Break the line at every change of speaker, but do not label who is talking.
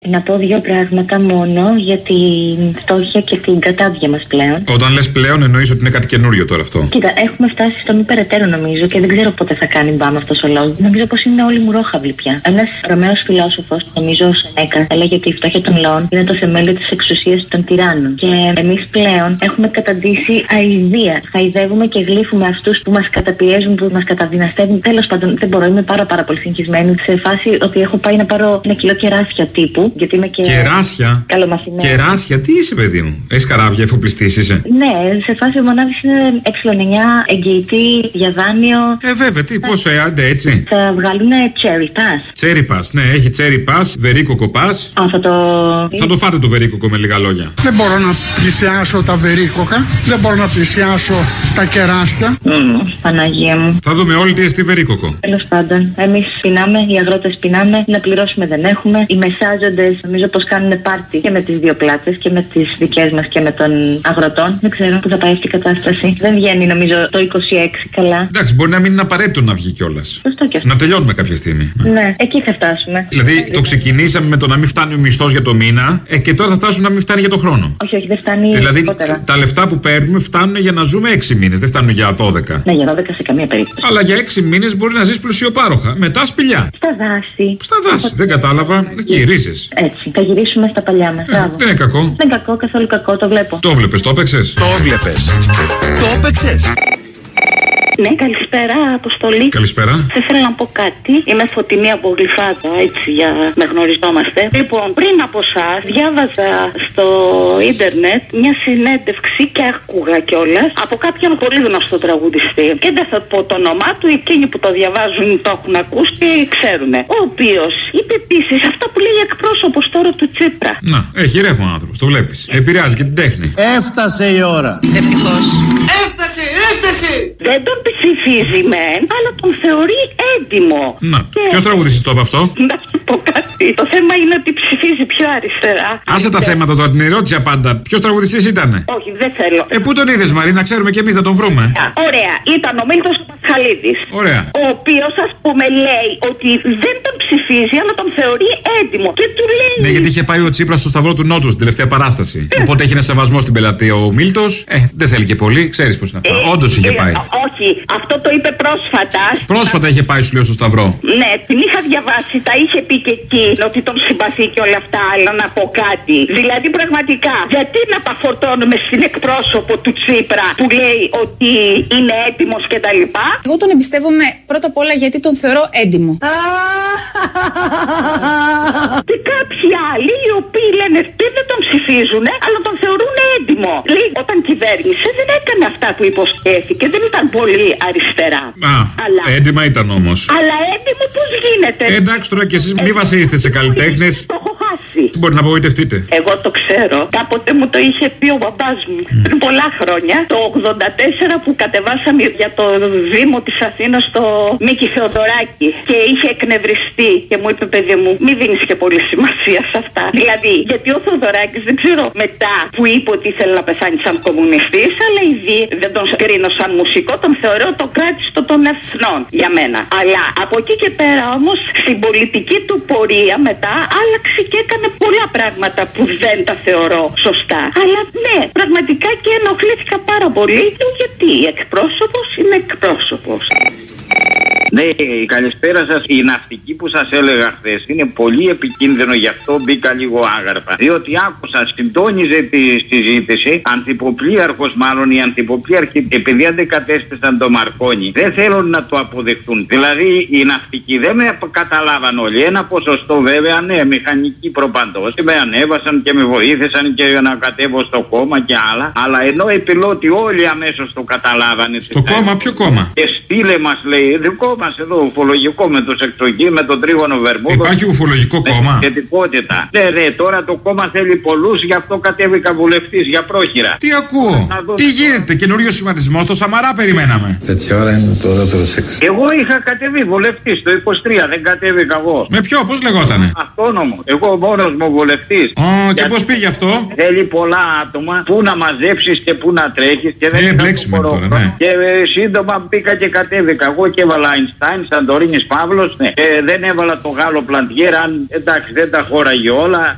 Να πω δύο πράγματα μόνο για την φτώχεια και την κατάδια μας πλέον. Όταν λες πλέον, εννοείς ότι είναι κάτι καινούριο τώρα αυτό? Κοίτα, έχουμε φτάσει στο μη περαιτέρω νομίζω και δεν ξέρω πότε θα κάνει μπάμ αυτός ο λόγος. Νομίζω πως είναι όλοι μουρόχαυλοι πια. Ένας Ρωμαίος φιλόσοφος, νομίζω ο Σενέκα, έλεγε ότι η φτώχεια των λαών είναι το θεμέλιο της εξουσίας των τυράννων. Και εμείς πλέον έχουμε καταντήσει αηδία. Χαϊδεύουμε και γλύφουμε αυτούς που μας καταπιέζουν, που μας καταδυναστεύουν. Τέλος πάντων, δεν μπορώ, είμαι πάρα πολύ συγχυσμένη σε φάση ότι έχω πάει να πάρω ένα κιλό κεράσια τύπου. Γιατί είμαι και. Κεράσια. Καλομαθημένη. Κεράσια, τι είσαι, παιδί μου? Έχεις καράβια, εφοπλιστής είσαι? Ναι, σε φάση ο μονάδης είναι ε9, εγγυητή, για δάνειο. Βέβαια, τι, πώς άντε έτσι. Θα βγάλουν cherry pass. Cherry pass, ναι, έχει cherry pass, βερίκοκο pass. Θα το φάτε το βερίκοκο με λίγα λόγια. Δεν μπορώ να πλησιάσω τα βερίκοκα, δεν μπορώ να πλησιάσω τα κεράσια. Παναγία μου. Θα δούμε όλοι τι εστί βερίκοκο. Τέλος πάντων, εμείς πεινάμε, οι αγρότες πεινάμε, να πληρώσουμε δεν έχουμε. Οι μεσάζοντες νομίζω πως κάνουν πάρτι και με τις δύο πλάτες και με τις δικές μας και με των αγροτών. Δεν ξέρω πού θα πάει αυτή η κατάσταση. Δεν βγαίνει νομίζω το 26 καλά. Εντάξει, μπορεί να μην είναι απαραίτητο να βγει κιόλας. Να τελειώνουμε κάποια στιγμή. Ναι, εκεί θα φτάσουμε. Δηλαδή το ξεκινήσαμε με το να μην φτάνει ο μισθός για το μήνα και τώρα θα φτάσουμε να μην φτάνει για το χρόνο. Όχι, δεν φτάνει. Δηλαδή τα λεφτά που παίρνουμε φτάνουν για να ζούμε 6 μήνες, δεν φτάνουν για 12. Ναι, για 12 σε καμία περίπτωση. Αλλά για 6 μήνες μπορεί να ζεις πλουσιοπάροχα. Μετά σπηλιά. Στα δάση. Στα δάση, δεν κατάλαβα. Εκεί, ρίζες. Έτσι, θα γυρίσουμε στα παλιά μας. Δεν είναι κακό. Δεν είναι κακό, καθόλου κακό, το βλέπω. Το βλέπεις, το έπαιξες. Το βλέπεις. Το έπαιξες. Ναι, καλησπέρα, Αποστολή. Καλησπέρα. Θα ήθελα να πω κάτι. Είμαι Φωτεινή από Γλυφάδα, έτσι για να γνωριζόμαστε. Λοιπόν, πριν από εσάς, διάβαζα στο ίντερνετ μια συνέντευξη και άκουγα κιόλας από κάποιον πολύ γνωστό τραγουδιστή. Και δεν θα πω το όνομά του, εκείνοι που το διαβάζουν το έχουν ακούσει και ξέρουν. Ο οποίος είπε επίσης αυτά που λέει εκπρόσωπος τώρα του Τσίπρα. Να, έχει ρεύμα ο άνθρωπος, το βλέπεις. Επηρεάζει και την τέχνη. Έφτασε η ώρα. Ευτυχώς. Έφτασε! Δεν τον ψηφίζει μεν, αλλά τον θεωρεί έντιμο. Να, ποιος τραγουδιστής το είπε αυτό? Να σου πω κάτι. Το θέμα είναι ότι ψηφίζει πιο αριστερά. Άσε τα θέματα τώρα, την ερώτηση πάντα. Ποιος τραγουδιστής ήτανε? Όχι, δεν θέλω. Πού τον είδες, Μαρή, να ξέρουμε κι εμείς να τον βρούμε. Ωραία, ήταν ο Μίλτος Πασχαλίδης. Ωραία. Ο οποίος, ας πούμε, λέει ότι δεν τον ψηφίζει, αλλά τον θεωρεί έντιμο. Και του λέει. Ναι, γιατί είχε πάει ο Τσίπρας στο Σταυρό του Νότου στην τελευταία παράσταση. Οπότε έχει ένα σεβασμό στην πελατεία ο Μίλτος. Δεν θέλει και πολύ, ξέρεις πώς είναι αυτά. Όντως είχε πάει. Όχι, αυτό το είπε πρόσφατα. Πρόσφατα είχε πάει, σου λέω, στο Σταυρό. Ναι, την είχα διαβάσει, τα είχε πει και εκεί ότι τον συμπαθεί και όλα αυτά, αλλά να πω κάτι. Δηλαδή, πραγματικά, γιατί να τα φορτώνουμε στην εκπρόσωπο του Τσίπρα που λέει ότι είναι έτοιμος κτλ. Εγώ τον εμπιστεύομαι πρώτα απ' όλα γιατί τον θεωρώ έντιμο. Και κάποιοι άλλοι οι οποίοι λένε δεν τον ψηφίζουν, αλλά τον θεωρούν έντιμο. Λέει, όταν κυβέρνησε δεν έκανε αυτά που υποσχέθηκε, δεν ήταν πολύ αριστερά. Αλλά έντιμα ήταν όμως. Αλλά έντιμο πώς γίνεται? Εντάξει τώρα κι εσείς μη βασίζεστε σε καλλιτέχνες. Το έχω χάσει. Μπορεί να απογοητευτείτε. Εγώ το ξέρω. Κάποτε μου το είχε πει ο μπαμπάς μου. Πριν πολλά χρόνια, το 84 που κατεβάσαμε για το Δήμο της Αθήνας στο Μίκη Θεοδωράκη και είχε εκνευριστεί και μου είπε, παιδί μου, μη δίνεις και πολύ σημασία σε αυτά. Δηλαδή, γιατί ο Θεοδωράκης δεν ξέρω μετά που είπε ότι ήθελε να πεθάνει σαν κομμουνιστής, αλλά ήδη δεν τον κρίνω σαν μουσικό, τον θεωρώ το κράτιστο των εθνών για μένα. Αλλά από εκεί και πέρα όμως στην πολιτική του πορεία μετά άλλαξε και έκανε πολλά πράγματα που δεν τα θεωρώ σωστά. Αλλά ναι, πραγματικά και ενοχλήθηκα πάρα πολύ γιατί εκπρόσωπος είναι εκπρόσωπος.
Ναι, καλησπέρα σας. Η ναυτική που σας έλεγα χθες είναι πολύ επικίνδυνο, γι' αυτό μπήκα λίγο άγαρπα. Διότι άκουσα, συντόνιζε τη συζήτηση, ανθυποπλοίαρχος μάλλον, οι ανθυποπλοίαρχοι, επειδή αντεκατέστησαν το Μαρκόνι, δεν θέλουν να το αποδεχτούν. Δηλαδή οι ναυτικοί δεν με καταλάβαν όλοι. Ένα ποσοστό βέβαια, ναι, μηχανικοί προπαντός. Με ανέβασαν και με βοήθησαν και να κατέβω στο κόμμα και άλλα. Αλλά ενώ οι πιλότοι όλοι αμέσως το καταλάβανε.
Στο κόμμα, ποιο κόμμα?
Και στείλε μας, λέει, δικό μας εδώ, ουφολογικό με τους εξωγεί, με τον τρίγωνο Βερμούδο.
Υπάρχει ουφολογικό κόμμα?
Σχετικότητα. Ναι, τώρα το κόμμα θέλει πολλούς, γι' αυτό κατέβηκα βουλευτής για πρόχειρα.
Τι ακούω? Τι γίνεται, καινούριο σχηματισμό, στο Σαμαρά περιμέναμε.
Τέτοια ώρα είναι τώρα το σεξ.
Εγώ είχα κατεβεί βουλευτής το 23, δεν κατέβηκα εγώ.
Με ποιο, πώς λεγότανε?
Αυτόνομο. Εγώ μόνος μου βουλευτής.
Και πώς πήγε αυτό?
Θέλει πολλά άτομα, πού να μαζέψεις και πού να τρέχεις και δεν
τώρα, ναι.
Και σύντομα πήγα και κατέβηκα. Εγώ και έβαλα Αϊνστάιν, Σαντορίνης Παύλος, ναι. Δεν έβαλα το Γάλλο Πλαντιέρ, αν εντάξει δεν τα χώραγε όλα.